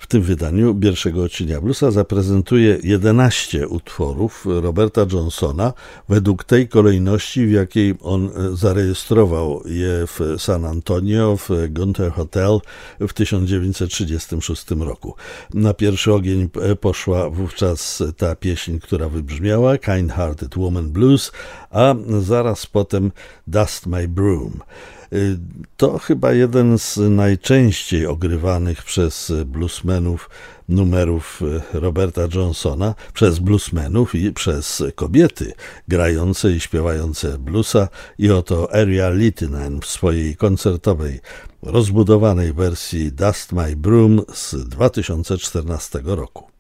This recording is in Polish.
tym wydaniu pierwszego odcienia bluesa zaprezentuje 11 utworów Roberta Johnsona według tej kolejności, w jakiej on zarejestrował je w San Antonio w Gunther Hotel w 1936 roku. Na pierwszy ogień poszła wówczas ta pieśń, która wybrzmiała, Kind Hearted Woman Blues, a zaraz potem Dust My Broom. To chyba jeden z najczęściej ogrywanych przez bluesmenów numerów Roberta Johnsona, przez bluesmenów i przez kobiety grające i śpiewające bluesa, i oto Aria Littinen w swojej koncertowej, rozbudowanej wersji Dust My Broom z 2014 roku.